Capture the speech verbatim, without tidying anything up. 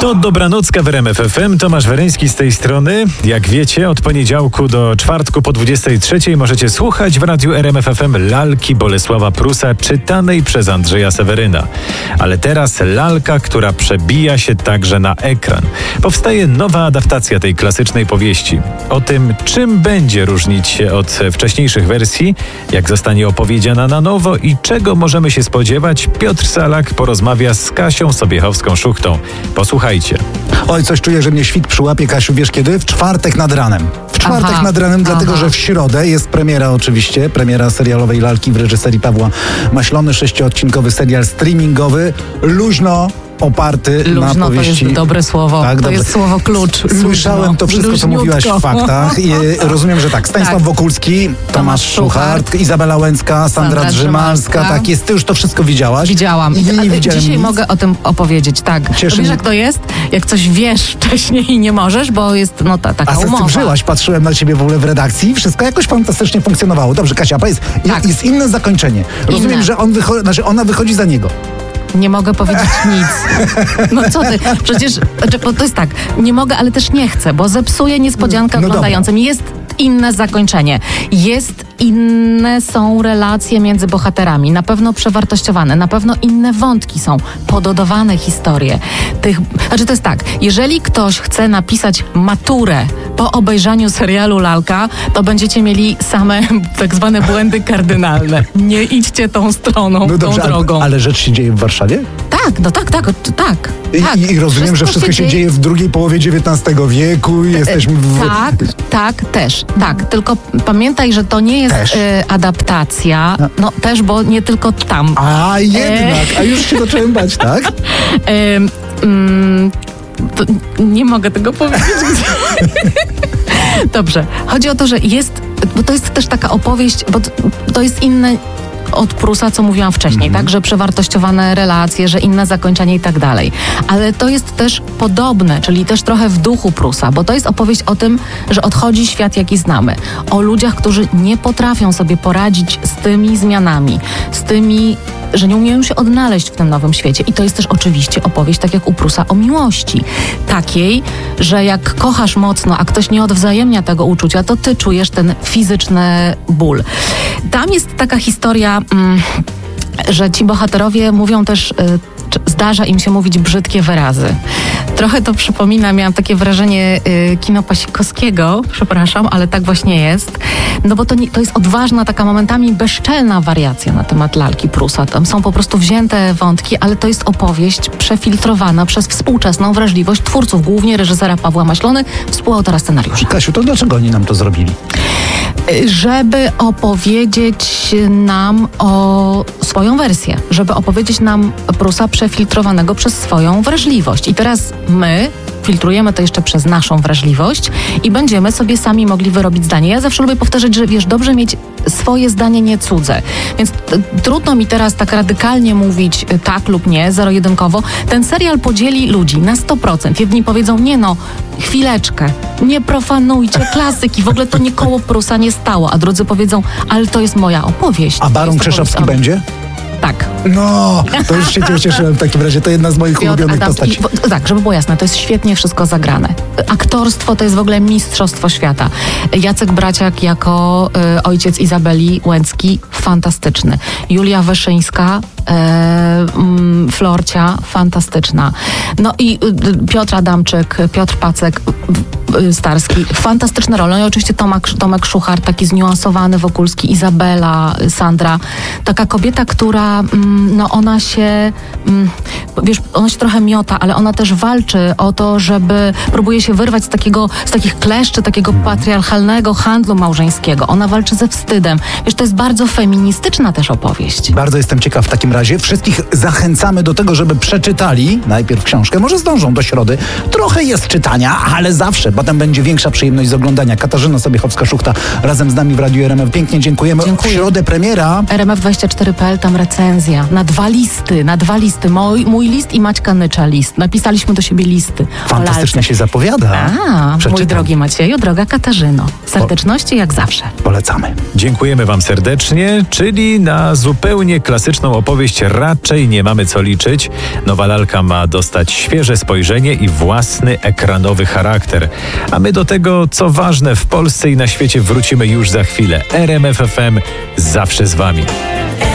To Dobranocka w R M F F M. Tomasz Weryński z tej strony. Jak wiecie, od poniedziałku do czwartku po dwudziestej trzeciej możecie słuchać w radiu R M F F M lalki Bolesława Prusa, czytanej przez Andrzeja Seweryna. Ale teraz lalka, która przebija się także na ekran. Powstaje nowa adaptacja tej klasycznej powieści. O tym, czym będzie różnić się od wcześniejszych wersji, jak zostanie opowiedziana na nowo i czego możemy się spodziewać, Piotr Salak porozmawia z Kasią Sobiechowską-Szuchtą. Posłuchajcie. Oj, coś czuję, że mnie świt przyłapie, Kasiu, wiesz kiedy? W czwartek nad ranem. W czwartek aha, nad ranem, dlatego aha. że w środę jest premiera oczywiście, premiera serialowej lalki w reżyserii Pawła Maślony, sześciodcinkowy serial streamingowy, luźno oparty Luźno na powieści. To jest dobre słowo, tak, to dobre. jest słowo klucz. Słyszałem Luźno. to wszystko, Luźniutko. co mówiłaś w faktach. I rozumiem, że tak, Stanisław tak. Wokulski, Tomasz, Tomasz Szuchart, Izabela Łęcka, Sandra, Sandra Drzymalska, tak jest, ty już to wszystko widziałaś. Widziałam. I nie A widziałem dzisiaj nic. mogę o tym opowiedzieć, tak. Cieszy wiesz mnie. jak to jest? Jak coś wiesz wcześniej i nie możesz, bo jest no ta, taka A umowa. A ty żyłaś, patrzyłem na ciebie w ogóle w redakcji i wszystko jakoś fantastycznie funkcjonowało. Dobrze, Kasia, powiedz, tak. jest inne zakończenie. Rozumiem, inne. że on wycho- znaczy ona wychodzi za niego. Nie mogę powiedzieć nic. No co ty? Przecież to jest tak, nie mogę, ale też nie chcę, bo zepsuję niespodziankę no oglądającym. Jest inne zakończenie. Jest inne są relacje między bohaterami. Na pewno przewartościowane. Na pewno inne wątki są. Pododawane historie. Tych, znaczy to jest tak, jeżeli ktoś chce napisać maturę po obejrzaniu serialu Lalka, to będziecie mieli same tak zwane błędy kardynalne. Nie idźcie tą stroną, no dobrze, tą drogą. Ale rzecz się dzieje w Warszawie? Tak, no tak, tak, tak. I, tak. i rozumiem, wszystko że wszystko się dzieje... dzieje w drugiej połowie dziewiętnastego wieku. Jesteśmy w... Tak, tak, też. Tak, tylko pamiętaj, że to nie jest y, adaptacja. No. no też, bo nie tylko tam. A jednak, e... a już się zacząłem bać, tak? y, mm, to nie mogę tego powiedzieć. Dobrze. Chodzi o to, że jest, bo to jest też taka opowieść, bo to, to jest inne od Prusa, co mówiłam wcześniej, mm-hmm. tak, że przewartościowane relacje, że inne zakończenie i tak dalej. Ale to jest też podobne, czyli też trochę w duchu Prusa, bo to jest opowieść o tym, że odchodzi świat, jaki znamy. O ludziach, którzy nie potrafią sobie poradzić z tymi zmianami, z tymi, że nie umieją się odnaleźć w tym nowym świecie. I to jest też oczywiście opowieść, tak jak u Prusa, o miłości. Takiej, że jak kochasz mocno, a ktoś nie odwzajemnia tego uczucia, to ty czujesz ten fizyczny ból. Tam jest taka historia, mm, że ci bohaterowie mówią też, y, zdarza im się mówić brzydkie wyrazy. Trochę to przypomina, miałam takie wrażenie y, kino Pasikowskiego, przepraszam, ale tak właśnie jest. No bo to, nie, to jest odważna, taka momentami bezczelna wariacja na temat lalki Prusa. Tam są po prostu wzięte wątki, ale to jest opowieść przefiltrowana przez współczesną wrażliwość twórców, głównie reżysera Pawła Maślony, współautora scenariusza. Kasiu, to dlaczego oni nam to zrobili? Żeby opowiedzieć nam o swoją wersję, żeby opowiedzieć nam Prusa przefiltrowanego przez swoją wrażliwość. I teraz my filtrujemy to jeszcze przez naszą wrażliwość i będziemy sobie sami mogli wyrobić zdanie. Ja zawsze lubię powtarzać, że wiesz, dobrze mieć swoje zdanie, nie cudze. Więc t- trudno mi teraz tak radykalnie mówić tak lub nie, zero-jedynkowo. Ten serial podzieli ludzi na sto procent. Jedni powiedzą, nie no, chwileczkę, nie profanujcie klasyki, w ogóle to nie koło Prusa nie stało, a drudzy powiedzą, ale to jest moja opowieść. A Baron Krzeszowski będzie? Tak. No, to już się cieszyłem w takim razie. To jedna z moich Piotr ulubionych Adamski, postaci. Bo, tak, żeby było jasne, to jest świetnie wszystko zagrane. Aktorstwo to jest w ogóle mistrzostwo świata. Jacek Braciak jako y, ojciec Izabeli Łęcki, fantastyczny. Julia Wyszyńska, y, y, Florcia, fantastyczna. No i y, Piotr Adamczyk, Piotr Pacek, y, Starski, fantastyczne role. No i oczywiście Tomek, Tomek Szuchart, taki zniuansowany Wokulski, Izabela, Sandra. Taka kobieta, która no ona się, wiesz, ona się trochę miota, ale ona też walczy o to, żeby, próbuje się wyrwać z takiego, z takich kleszczy, takiego patriarchalnego handlu małżeńskiego. Ona walczy ze wstydem. Wiesz, to jest bardzo feministyczna też opowieść. Bardzo jestem ciekaw w takim razie. Wszystkich zachęcamy do tego, żeby przeczytali najpierw książkę. Może zdążą do środy. Trochę jest czytania, ale zawsze. Potem będzie większa przyjemność z oglądania. Katarzyna Sobiechowska-Szuchta razem z nami w Radiu R M F. Pięknie dziękujemy. Dziękuję. W środę premiera. R M F dwadzieścia cztery kropka p l, tam recenzja. Na dwa listy, na dwa listy. Mój, mój list i Maćka Nycza list. Napisaliśmy do siebie listy. Fantastycznie się zapowiada. A, Przeczytam. mój drogi Macieju, droga Katarzyno. Serdeczności jak zawsze. Polecamy. Dziękujemy wam serdecznie, czyli na zupełnie klasyczną opowieść opowieść raczej nie mamy co liczyć. Nowa lalka ma dostać świeże spojrzenie i własny ekranowy charakter. A my do tego, co ważne w Polsce i na świecie, wrócimy już za chwilę. R M F F M zawsze z wami.